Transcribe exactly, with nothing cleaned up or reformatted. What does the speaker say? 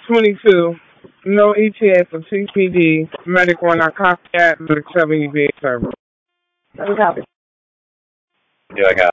twenty-two. No E T A for C P D, Medic one, I copy that, Medic seven, you be service. Let me copy. Yeah, I got it.